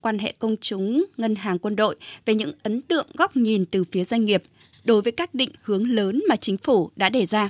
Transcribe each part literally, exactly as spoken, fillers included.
quan hệ công chúng, ngân hàng quân đội về những ấn tượng góc nhìn từ phía doanh nghiệp đối với các định hướng lớn mà chính phủ đã đề ra.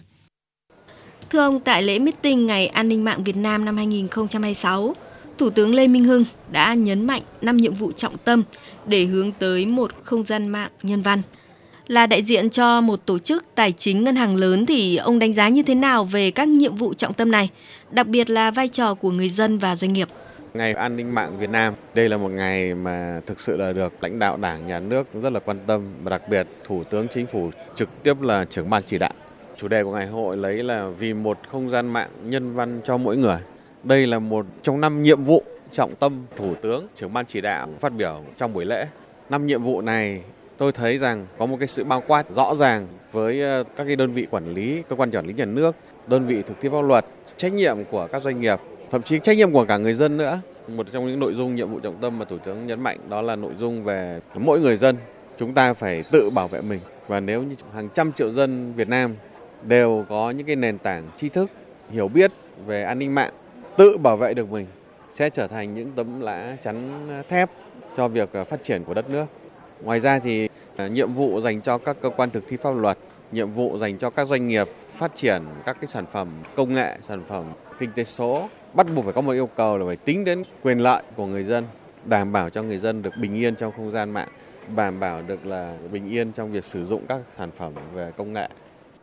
Thưa ông, tại lễ meeting Ngày An ninh mạng Việt Nam năm hai không hai sáu, Thủ tướng Lê Minh Hưng đã nhấn mạnh năm nhiệm vụ trọng tâm để hướng tới một không gian mạng nhân văn. Là đại diện cho một tổ chức tài chính ngân hàng lớn thì ông đánh giá như thế nào về các nhiệm vụ trọng tâm này, đặc biệt là vai trò của người dân và doanh nghiệp? Ngày An ninh mạng Việt Nam, đây là một ngày mà thực sự là được lãnh đạo Đảng, Nhà nước rất là quan tâm, và đặc biệt Thủ tướng Chính phủ trực tiếp là trưởng ban chỉ đạo. Chủ đề của ngày hội lấy là vì một không gian mạng nhân văn cho mỗi người. Đây là một trong năm nhiệm vụ trọng tâm Thủ tướng, trưởng ban chỉ đạo phát biểu trong buổi lễ. Năm nhiệm vụ này tôi thấy rằng có một cái sự bao quát rõ ràng với các cái đơn vị quản lý, cơ quan quản lý nhà nước, đơn vị thực thi pháp luật, trách nhiệm của các doanh nghiệp, thậm chí trách nhiệm của cả người dân nữa. Một trong những nội dung nhiệm vụ trọng tâm mà Thủ tướng nhấn mạnh đó là nội dung về mỗi người dân. Chúng ta phải tự bảo vệ mình, và nếu như hàng trăm triệu dân Việt Nam đều có những cái nền tảng tri thức, hiểu biết về an ninh mạng, tự bảo vệ được mình, sẽ trở thành những tấm lá chắn thép cho việc phát triển của đất nước. Ngoài ra thì nhiệm vụ dành cho các cơ quan thực thi pháp luật, nhiệm vụ dành cho các doanh nghiệp phát triển các cái sản phẩm công nghệ, sản phẩm kinh tế số, bắt buộc phải có một yêu cầu là phải tính đến quyền lợi của người dân, đảm bảo cho người dân được bình yên trong không gian mạng, đảm bảo được là bình yên trong việc sử dụng các sản phẩm về công nghệ.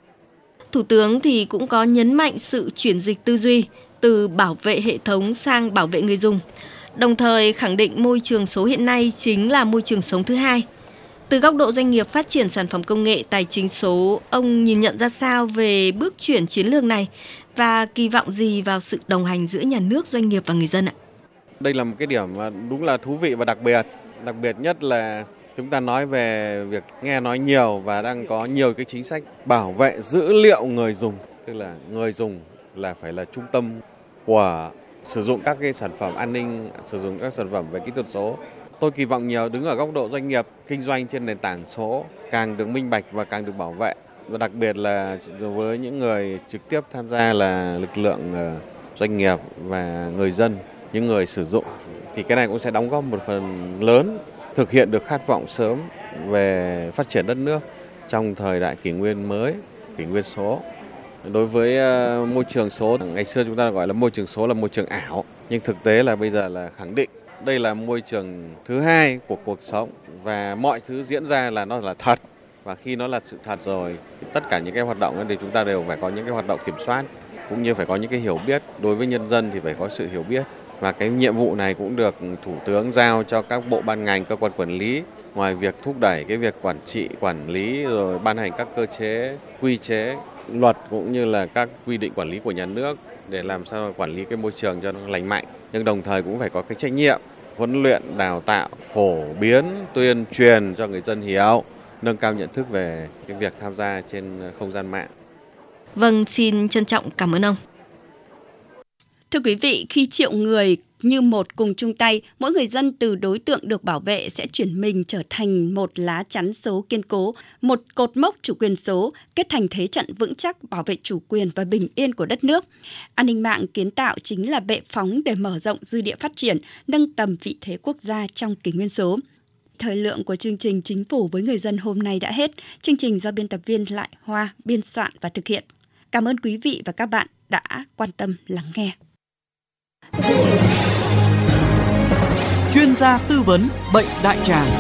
Thủ tướng thì cũng có nhấn mạnh sự chuyển dịch tư duy từ bảo vệ hệ thống sang bảo vệ người dùng, đồng thời khẳng định môi trường số hiện nay chính là môi trường sống thứ hai. Từ góc độ doanh nghiệp phát triển sản phẩm công nghệ tài chính số, ông nhìn nhận ra sao về bước chuyển chiến lược này và kỳ vọng gì vào sự đồng hành giữa nhà nước, doanh nghiệp và người dân ạ? Đây là một cái điểm đúng là thú vị và đặc biệt. Đặc biệt nhất là chúng ta nói về việc nghe nói nhiều và đang có nhiều cái chính sách bảo vệ dữ liệu người dùng. Tức là người dùng là phải là trung tâm của sử dụng các cái sản phẩm an ninh, sử dụng các sản phẩm về kỹ thuật số. Tôi kỳ vọng nhiều đứng ở góc độ doanh nghiệp kinh doanh trên nền tảng số càng được minh bạch và càng được bảo vệ. Và đặc biệt là với những người trực tiếp tham gia là lực lượng doanh nghiệp và người dân, những người sử dụng, thì cái này cũng sẽ đóng góp một phần lớn thực hiện được khát vọng sớm về phát triển đất nước trong thời đại kỷ nguyên mới, kỷ nguyên số. Đối với môi trường số, ngày xưa chúng ta gọi là môi trường số là môi trường ảo, nhưng thực tế là bây giờ là khẳng định đây là môi trường thứ hai của cuộc sống, và mọi thứ diễn ra là nó là thật. Và khi nó là sự thật rồi, thì tất cả những cái hoạt động thì chúng ta đều phải có những cái hoạt động kiểm soát, cũng như phải có những cái hiểu biết. Đối với nhân dân thì phải có sự hiểu biết. Và cái nhiệm vụ này cũng được Thủ tướng giao cho các bộ ban ngành, cơ quan quản lý. Ngoài việc thúc đẩy cái việc quản trị, quản lý rồi ban hành các cơ chế, quy chế, luật cũng như là các quy định quản lý của nhà nước để làm sao quản lý cái môi trường cho nó lành mạnh. Nhưng đồng thời cũng phải có cái trách nhiệm huấn luyện, đào tạo, phổ biến, tuyên truyền cho người dân hiểu, nâng cao nhận thức về cái việc tham gia trên không gian mạng. Vâng, xin trân trọng cảm ơn ông. Thưa quý vị, khi triệu người như một cùng chung tay, mỗi người dân từ đối tượng được bảo vệ sẽ chuyển mình trở thành một lá chắn số kiên cố, một cột mốc chủ quyền số, kết thành thế trận vững chắc bảo vệ chủ quyền và bình yên của đất nước. An ninh mạng kiến tạo chính là bệ phóng để mở rộng dư địa phát triển, nâng tầm vị thế quốc gia trong kỷ nguyên số. Thời lượng của chương trình Chính phủ với người dân hôm nay đã hết. Chương trình do biên tập viên Lại Hoa biên soạn và thực hiện. Cảm ơn quý vị và các bạn đã quan tâm lắng nghe. Chuyên gia tư vấn bệnh đại tràng.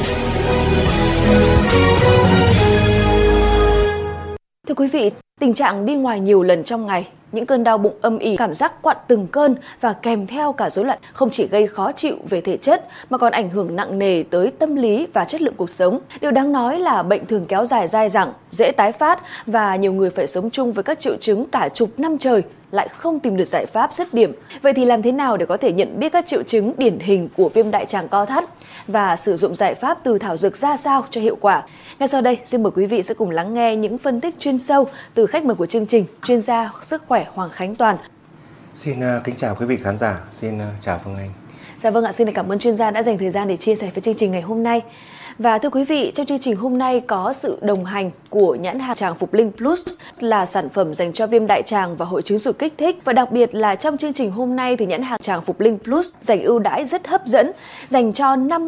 Thưa quý vị, tình trạng đi ngoài nhiều lần trong ngày, những cơn đau bụng âm ỉ, cảm giác quặn từng cơn và kèm theo cả rối loạn không chỉ gây khó chịu về thể chất mà còn ảnh hưởng nặng nề tới tâm lý và chất lượng cuộc sống. Điều đáng nói là bệnh thường kéo dài dai dẳng, dễ tái phát và nhiều người phải sống chung với các triệu chứng cả chục năm trời lại không tìm được giải pháp dứt điểm. Vậy thì làm thế nào để có thể nhận biết các triệu chứng điển hình của viêm đại tràng co thắt và sử dụng giải pháp từ thảo dược ra sao cho hiệu quả? Ngay sau đây, xin mời quý vị sẽ cùng lắng nghe những phân tích chuyên sâu từ khách mời của chương trình, chuyên gia sức khỏe Hoàng Khánh Toàn. Xin uh, kính chào quý vị khán giả, xin uh, chào Phương Anh. Dạ vâng ạ, xin cảm ơn chuyên gia đã dành thời gian để chia sẻ với chương trình ngày hôm nay. Và thưa quý vị, trong chương trình hôm nay có sự đồng hành của nhãn hàng Tràng Phục Linh Plus là sản phẩm dành cho viêm đại tràng và hội chứng ruột kích thích. Và đặc biệt là trong chương trình hôm nay thì nhãn hàng Tràng Phục Linh Plus dành ưu đãi rất hấp dẫn dành cho năm